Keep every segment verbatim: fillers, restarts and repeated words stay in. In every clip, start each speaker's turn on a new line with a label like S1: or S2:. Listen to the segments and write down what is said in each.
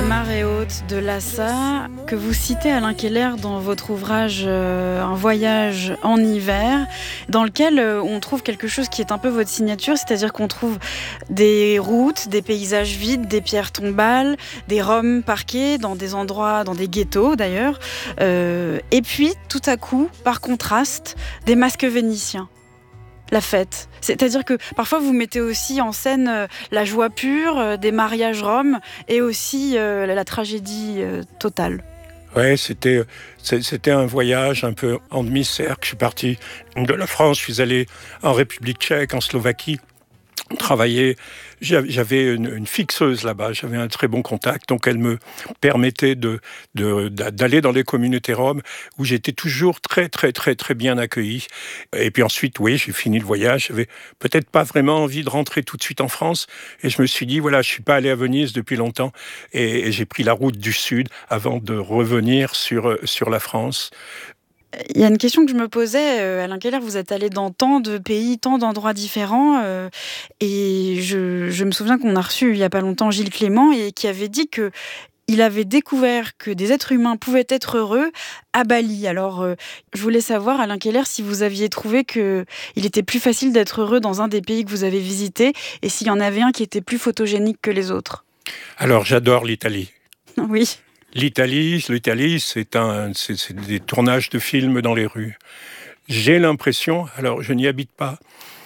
S1: marée haute de Lhasa, que vous citez Alain Keller dans votre ouvrage euh, Un voyage en hiver, dans lequel euh, on trouve quelque chose qui est un peu votre signature, c'est-à-dire qu'on trouve des routes, des paysages vides, des pierres tombales, des roms parqués dans des endroits, dans des ghettos d'ailleurs, euh, et puis tout à coup, par contraste, des masques vénitiens. La fête. C'est-à-dire que parfois vous mettez aussi en scène euh, la joie pure, euh, des mariages roms et aussi euh, la, la tragédie euh, totale.
S2: Ouais, c'était, c'était un voyage un peu en demi-cercle. Je suis parti de la France, je suis allé en République tchèque, en Slovaquie, travailler. J'avais une, une fixeuse là-bas, j'avais un très bon contact, donc elle me permettait de, de, d'aller dans les communautés roms où j'étais toujours très, très, très, très bien accueilli. Et puis ensuite, oui, j'ai fini le voyage, j'avais peut-être pas vraiment envie de rentrer tout de suite en France, et je me suis dit, voilà, je suis pas allé à Venise depuis longtemps, et, et j'ai pris la route du Sud avant de revenir sur, sur la France.
S1: Il y a une question que je me posais, euh, Alain Keller, vous êtes allé dans tant de pays, tant d'endroits différents, euh, et je, je me souviens qu'on a reçu il n'y a pas longtemps Gilles Clément, et qui avait dit que il avait découvert que des êtres humains pouvaient être heureux à Bali. Alors, euh, je voulais savoir, Alain Keller, si vous aviez trouvé qu'il était plus facile d'être heureux dans un des pays que vous avez visités, et s'il y en avait un qui était plus photogénique que les autres.
S2: Alors, j'adore l'Italie.
S1: Oui.
S2: L'Italie, l'Italie, c'est un, c'est, c'est des tournages de films dans les rues. J'ai l'impression, alors je n'y habite pas,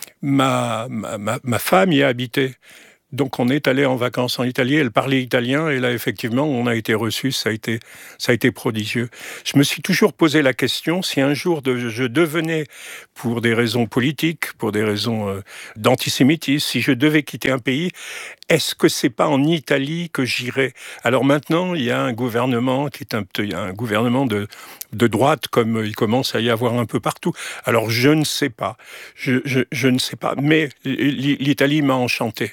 S2: ma, ma, ma, ma femme y a habité. Donc on est allé en vacances en Italie, elle parlait italien, et là effectivement on a été reçus, ça a été, ça a été prodigieux. Je me suis toujours posé la question, si un jour de, je devenais, pour des raisons politiques, pour des raisons euh, d'antisémitisme, si je devais quitter un pays, est-ce que c'est pas en Italie que j'irais? Alors maintenant, il y a un gouvernement qui est un, un gouvernement de, de droite, comme il commence à y avoir un peu partout. Alors je ne sais pas, je, je, je ne sais pas, mais l'Italie m'a enchanté.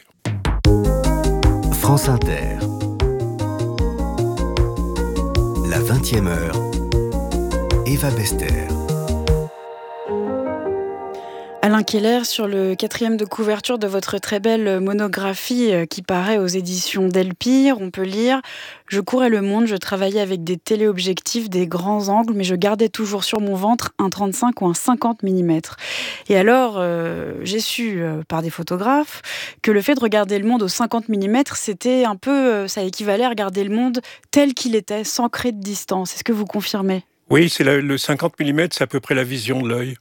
S3: France Inter. La vingtième heure. Eva Bester.
S1: Alain Keller, sur le quatrième de couverture de votre très belle monographie qui paraît aux éditions Delpire, on peut lire « Je courais le monde, je travaillais avec des téléobjectifs, des grands angles, mais je gardais toujours sur mon ventre un trente-cinq ou un cinquante millimètres. » Et alors, euh, j'ai su euh, par des photographes que le fait de regarder le monde au cinquante millimètres, c'était un peu, euh, ça équivalait à regarder le monde tel qu'il était, sans créer de distance. Est-ce que vous confirmez ?
S2: Oui, c'est la, le cinquante millimètres, c'est à peu près la vision de l'œil.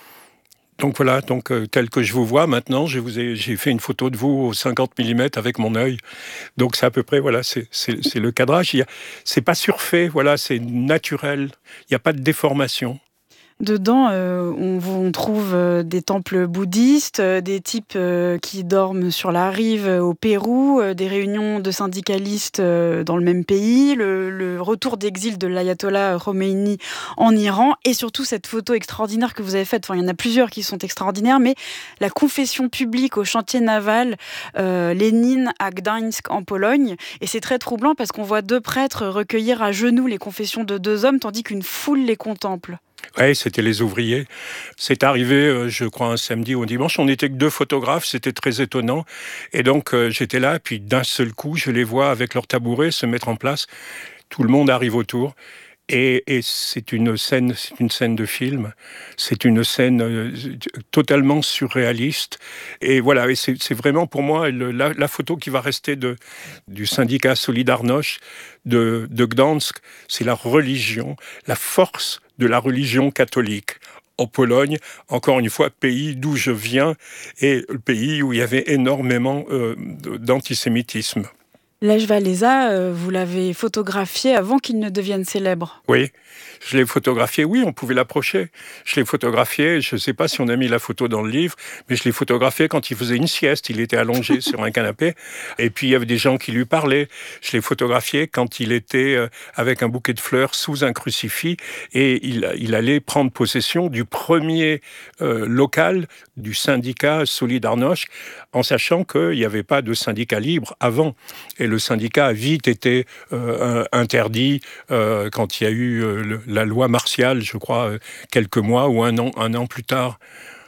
S2: Donc voilà, donc euh, tel que je vous vois maintenant, je vous ai, j'ai fait une photo de vous au cinquante millimètres avec mon œil. Donc c'est à peu près, voilà, c'est, c'est, c'est le cadrage. Il y a, c'est pas surfait, voilà, c'est naturel. Il n'y a pas de déformation.
S1: Dedans, euh, on, on trouve euh, des temples bouddhistes, euh, des types euh, qui dorment sur la rive euh, au Pérou, euh, des réunions de syndicalistes euh, dans le même pays, le, le retour d'exil de l'ayatollah Khomeini en Iran, et surtout cette photo extraordinaire que vous avez faite. Enfin, il y en a plusieurs qui sont extraordinaires, mais la confession publique au chantier naval euh, Lénine à Gdańsk en Pologne. Et c'est très troublant parce qu'on voit deux prêtres recueillir à genoux les confessions de deux hommes, tandis qu'une foule les contemple.
S2: Oui, c'était les ouvriers. C'est arrivé, je crois, un samedi ou un dimanche. On n'était que deux photographes, c'était très étonnant. Et donc, euh, j'étais là, puis d'un seul coup, je les vois avec leur tabouret se mettre en place. Tout le monde arrive autour. Et, et c'est une scène, c'est une scène de film. C'est une scène euh, totalement surréaliste. Et voilà, et c'est, c'est vraiment pour moi le, la, la photo qui va rester de, du syndicat Solidarność de, de Gdansk. C'est la religion, la force de la religion catholique. En Pologne, encore une fois, pays d'où je viens, et le pays où il y avait énormément euh, d'antisémitisme.
S1: Lech Walesa, vous l'avez photographié avant qu'il ne devienne célèbre.
S2: Oui, je l'ai photographié, oui, on pouvait l'approcher. Je l'ai photographié, je ne sais pas si on a mis la photo dans le livre, mais je l'ai photographié quand il faisait une sieste, il était allongé sur un canapé, et puis il y avait des gens qui lui parlaient. Je l'ai photographié quand il était avec un bouquet de fleurs sous un crucifix, et il, il allait prendre possession du premier euh, local du syndicat Solidarność, en sachant qu'il n'y avait pas de syndicat libre avant. Et le syndicat a vite été euh, interdit euh, quand il y a eu euh, le, la loi martiale, je crois, euh, quelques mois ou un an, un an plus tard.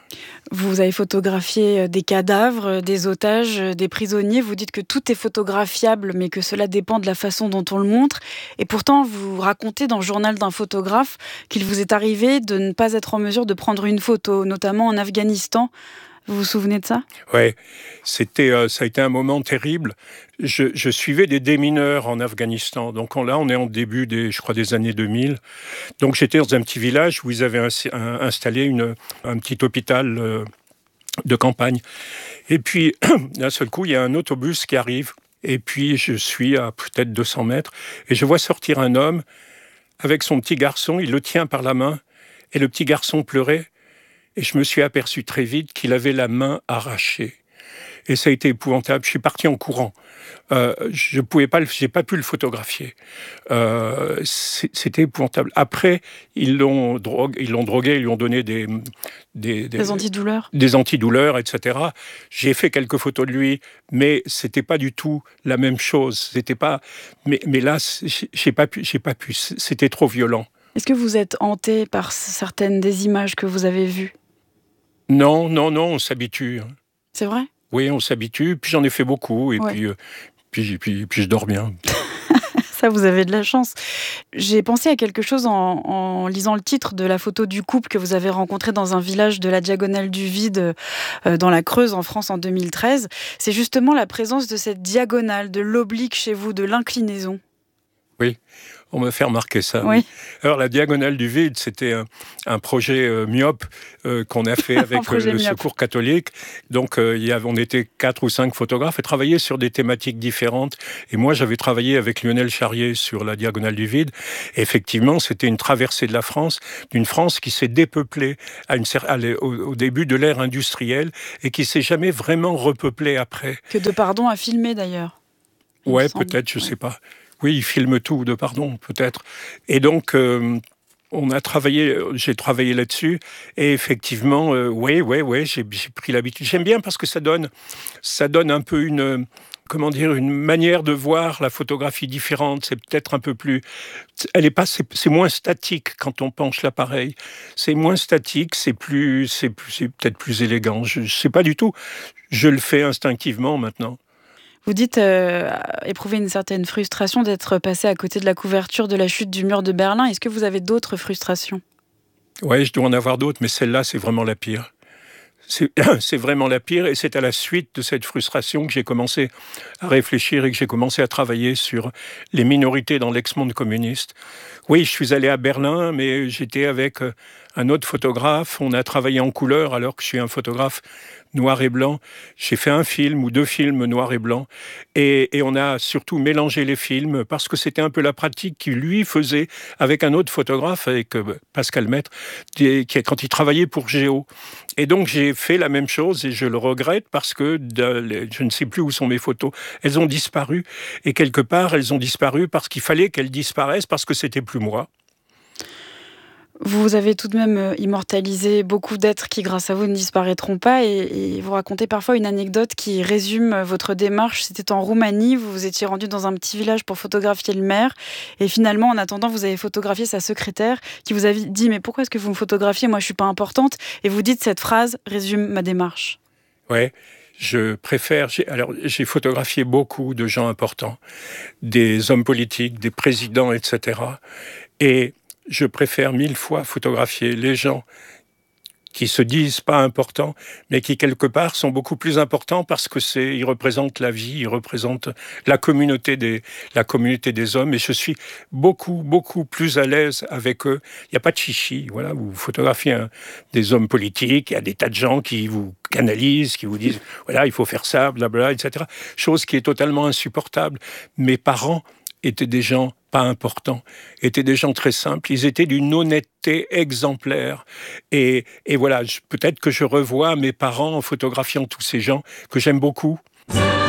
S1: Vous avez photographié des cadavres, des otages, des prisonniers. Vous dites que tout est photographiable, mais que cela dépend de la façon dont on le montre. Et pourtant, vous racontez dans le journal d'un photographe qu'il vous est arrivé de ne pas être en mesure de prendre une photo, notamment en Afghanistan. Vous vous souvenez de ça ?
S2: Oui, c'était, euh, ça a été un moment terrible. Je, je suivais des démineurs en Afghanistan. Donc on, là, on est en début des, je crois, des années deux mille. Donc j'étais dans un petit village où ils avaient un, un, installé une, un petit hôpital euh, de campagne. Et puis, d'un seul coup, il y a un autobus qui arrive. Et puis, je suis à peut-être deux cents mètres. Et je vois sortir un homme avec son petit garçon. Il le tient par la main. Et le petit garçon pleurait. Et je me suis aperçu très vite qu'il avait la main arrachée. Et ça a été épouvantable. Je suis parti en courant. Euh, je pouvais pas, j'ai pas pu le photographier. Euh, c'était épouvantable. Après, ils l'ont drogué, ils l'ont drogué, ils lui ont donné des des,
S1: des, des antidouleurs,
S2: des antidouleurs, et cetera. J'ai fait quelques photos de lui, mais c'était pas du tout la même chose. C'était pas. Mais, mais là, j'ai pas pu, j'ai pas pu. C'était trop violent.
S1: Est-ce que vous êtes hanté par certaines des images que vous avez vues ?
S2: Non, non, non, on s'habitue.
S1: C'est vrai ?
S2: Oui, on s'habitue. Puis j'en ai fait beaucoup, et ouais. puis, euh, puis, puis, puis je dors bien.
S1: Ça, vous avez de la chance. J'ai pensé à quelque chose en, en lisant le titre de la photo du couple que vous avez rencontré dans un village de la Diagonale du Vide, euh, dans la Creuse, en France, en deux mille treize. C'est justement la présence de cette diagonale, de l'oblique chez vous, de l'inclinaison.
S2: Oui. On m'a fait remarquer ça.
S1: Oui.
S2: Alors, la Diagonale du Vide, c'était un, un projet euh, myope euh, qu'on a fait avec euh, le myope. Secours catholique. Donc, euh, il y avait, on était quatre ou cinq photographes et travaillaient sur des thématiques différentes. Et moi, j'avais travaillé avec Lionel Charrier sur la Diagonale du Vide. Et effectivement, c'était une traversée de la France, d'une France qui s'est dépeuplée à une, à, au, au début de l'ère industrielle et qui s'est jamais vraiment repeuplée après.
S1: Que Depardon a filmé, d'ailleurs.
S2: Ouais, peut-être, je ne
S1: ouais.
S2: sais pas. Oui, il filme tout, Depardon, peut-être. Et donc, euh, on a travaillé, j'ai travaillé là-dessus. Et effectivement, euh, oui, oui, oui, j'ai, j'ai pris l'habitude. J'aime bien parce que ça donne, ça donne un peu une, comment dire, une manière de voir la photographie différente. C'est peut-être un peu plus, elle est pas, c'est, c'est moins statique quand on penche l'appareil. C'est moins statique, c'est plus, c'est, plus, c'est peut-être plus élégant. Je ne sais pas du tout. Je le fais instinctivement maintenant.
S1: Vous dites euh, éprouver une certaine frustration d'être passé à côté de la couverture de la chute du mur de Berlin. Est-ce que vous avez d'autres frustrations ?
S2: Oui, je dois en avoir d'autres, mais celle-là, c'est vraiment la pire. C'est, c'est vraiment la pire, et c'est à la suite de cette frustration que j'ai commencé à réfléchir et que j'ai commencé à travailler sur les minorités dans l'ex-monde communiste. Oui, je suis allé à Berlin, mais j'étais avec un autre photographe. On a travaillé en couleur alors que je suis un photographe noir et blanc. J'ai fait un film ou deux films noir et blanc. Et, et on a surtout mélangé les films parce que c'était un peu la pratique qu'il lui faisait avec un autre photographe, avec Pascal Maître, qui, quand il travaillait pour Géo. Et donc j'ai fait la même chose et je le regrette parce que de, je ne sais plus où sont mes photos. Elles ont disparu. Et quelque part, elles ont disparu parce qu'il fallait qu'elles disparaissent parce que c'était plus moi.
S1: Vous avez tout de même immortalisé beaucoup d'êtres qui, grâce à vous, ne disparaîtront pas. Et, et vous racontez parfois une anecdote qui résume votre démarche. C'était en Roumanie, vous vous étiez rendu dans un petit village pour photographier le maire. Et finalement, en attendant, vous avez photographié sa secrétaire qui vous a dit « Mais pourquoi est-ce que vous me photographiez ? Moi, je ne suis pas importante. » Et vous dites « Cette phrase résume ma démarche. »
S2: Oui, je préfère... J'ai, alors, j'ai photographié beaucoup de gens importants, des hommes politiques, des présidents, et cetera. Et... je préfère mille fois photographier les gens qui se disent pas importants, mais qui quelque part sont beaucoup plus importants parce que c'est, ils représentent la vie, ils représentent la communauté des, la communauté des hommes. Et je suis beaucoup, beaucoup plus à l'aise avec eux. Il n'y a pas de chichi. Voilà, vous photographiez un, des hommes politiques, il y a des tas de gens qui vous canalisent, qui vous disent, voilà, il faut faire ça, blablabla, et cetera. Chose qui est totalement insupportable. Mes parents étaient des gens pas importants, étaient des gens très simples, ils étaient d'une honnêteté exemplaire. Et, et voilà, je, peut-être que je revois mes parents en photographiant tous ces gens que j'aime beaucoup.